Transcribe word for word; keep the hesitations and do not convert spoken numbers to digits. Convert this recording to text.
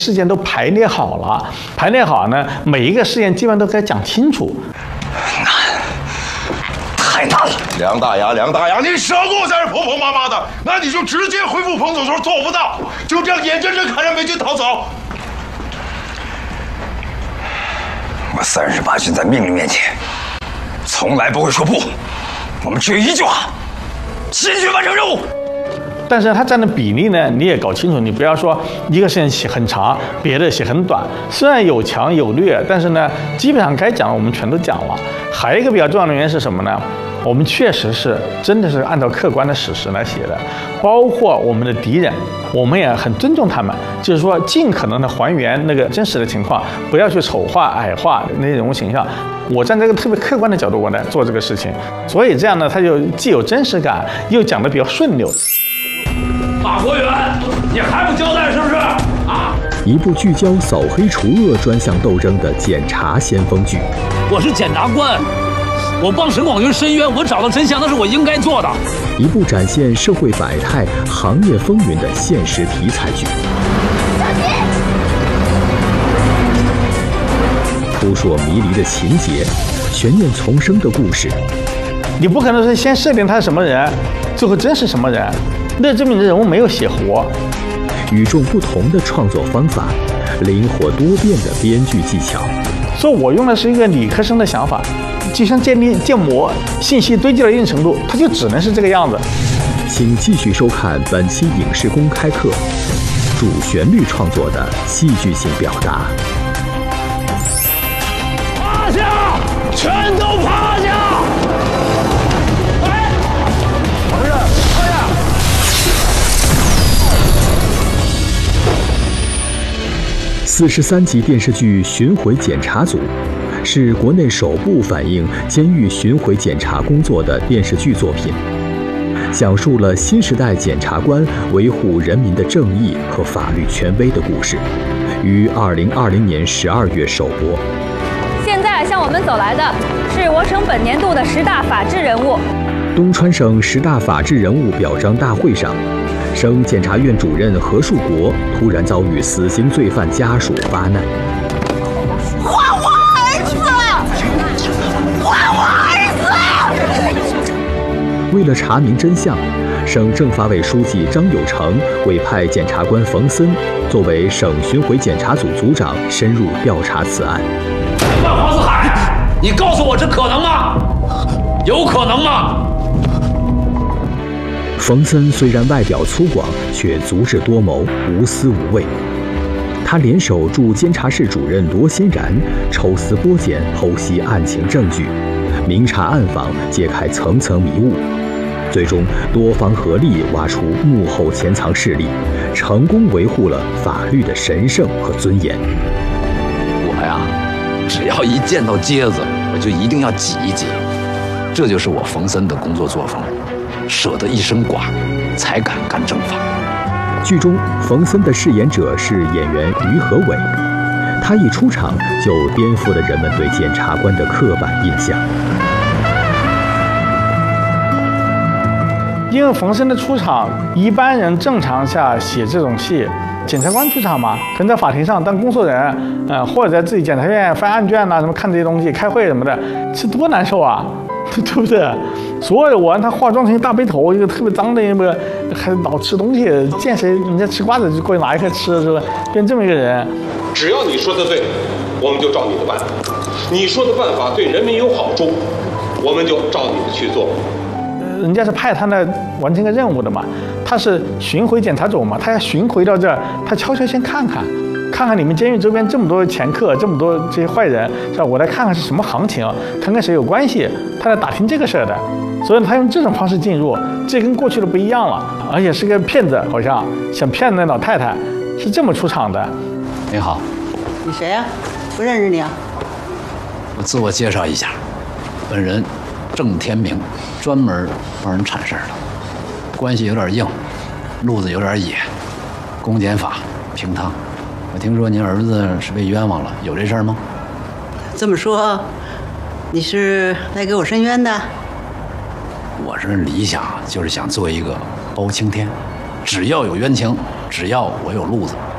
事件都排列好了，排列好呢，每一个事件基本上都该讲清楚。 难，太难了。 梁大牙，梁大牙，你少给我在这婆婆妈妈的，那你就直接恢复彭总头，做不到，就这样眼睁睁看着美军逃走。 我三十八军在命令面前，从来不会说不。我们只有一句话：坚决完成任务。 但是它占的比例呢，你也搞清楚，你不要说一个事情写很长，别的写很短。虽然有强有劣，但是呢，基本上该讲的我们全都讲了。还有一个比较重要的原因是什么呢？我们确实是真的是按照客观的史实来写的，包括我们的敌人，我们也很尊重他们，就是说尽可能的还原那个真实的情况，不要去丑化、矮化那些人物形象。我站在一个特别客观的角度，我来做这个事情，所以这样呢，它就既有真实感，又讲得比较顺溜。 马国元，你还不交代是不是？啊！ 一部聚焦扫黑除恶专项斗争的检察先锋剧。 我是检察官，我帮沈广军申冤，我找到真相，那是我应该做的。 一部展现社会百态、行业风云的现实题材剧。扑朔迷离的情节，悬念丛生的故事。 你不可能是先设定他是什么人，最后真是什么人。那证明这人物没有写活。 与众不同的创作方法，灵活多变的编剧技巧。 所以我用的是一个理科生的想法，就像建立建模，信息堆积到一定程度，它就只能是这个样子。 请继续收看本期影视公开课，主旋律创作的戏剧性表达。 趴下，全都趴下！ 四十三集电视剧《巡回检查组》是国内首部反映监狱巡回检查工作的电视剧作品，讲述了新时代检察官维护人民的正义和法律权威的故事，于二零二零年十二月首播。 现在向我们走来的是我省本年度的十大法治人物。 东川省十大法治人物表彰大会上，省检察院主任何树国突然遭遇死刑罪犯家属发难。 还我儿子！还我儿子！ 为了查明真相，省政法委书记张有成委派检察官冯森作为省巡回检查组组长，深入调查此案。 万黄四海，你告诉我这可能吗？有可能吗？ 冯森虽然外表粗犷，却足智多谋，无私无畏。他联手驻监察室主任罗欣然，抽丝剥茧，剖析案情证据，明察暗访，揭开层层迷雾，最终多方合力挖出幕后潜藏势力，成功维护了法律的神圣和尊严。 我呀，只要一见到疖子，我就一定要挤一挤，这就是我冯森的工作作风。舍得一身剐，才敢干正法。 剧中，冯森的饰演者是演员于和伟，他一出场就颠覆了人们对检察官的刻板印象。 因为冯森的出场，一般人正常下写这种戏，检察官出场嘛，可能在法庭上当工作人，呃，或者在自己检察院翻案卷呐、啊，什么看这些东西、开会什么的，这多难受啊！对不对？所有我让他化妆成一个大背头，一个特别脏的一个，还老吃东西，见谁人家吃瓜子就过去拿一颗吃，是吧？变这么一个人。 只要你说的对，我们就照你的办；你说的办法对人民有好处，我们就照你的去做。 呃，人家是派他来完成个任务的嘛，他是巡回检查组嘛，他要巡回到这儿，他悄悄先看看。看看你们监狱周边这么多前客，这么多这些坏人，是吧？我来看看是什么行情，看跟谁有关系，他来打听这个事儿的。所以他用这种方式进入，这跟过去的不一样了，而且是个骗子，好像想骗那老太太，是这么出场的。 你好， 你谁呀、啊？不认识你啊？ 我自我介绍一下，本人郑天明，专门帮人铲事儿的，关系有点硬，路子有点野，公检法平汤。我听说您儿子是被冤枉了，有这事儿吗？ 这么说，你是来给我申冤的？ 我是理想，就是想做一个包青天，只要有冤情，只要我有路子，